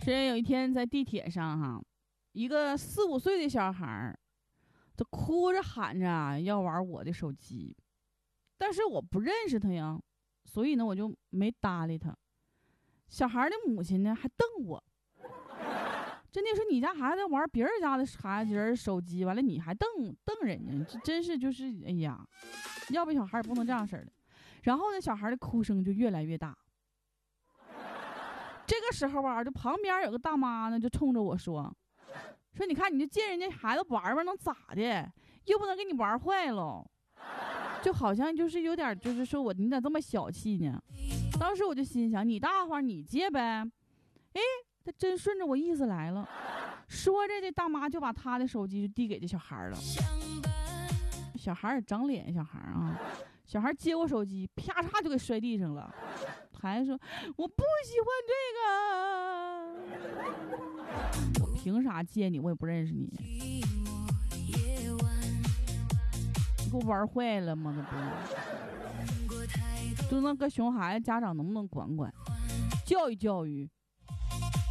是有一天在地铁上哈，一个4、5岁的小孩就哭着喊着要玩我的手机，但是我不认识他呀，所以呢我就没搭理他。小孩的母亲呢还瞪我，真的是你家孩子玩别人家的孩子人手机，完了你还瞪人家，这真是就是哎呀，要不小孩也不能这样式的。然后呢，小孩的哭声就越来越大。这个时候啊，就旁边有个大妈呢，就冲着我说你看你就借人家孩子玩玩能咋的，又不能给你玩坏了，就好像就是有点就是说我你咋这么小气呢。当时我就心想，你大话你借呗。哎，他真顺着我意思来了，说着这大妈就把他的手机就递给这小孩了。小孩也长脸，小孩啊，小孩接我手机啪嚓就给摔地上了，还说我不喜欢这个，我凭啥借你，我也不认识你，你给我玩坏了吗？那不就那个熊孩子家长能不能管教育教育，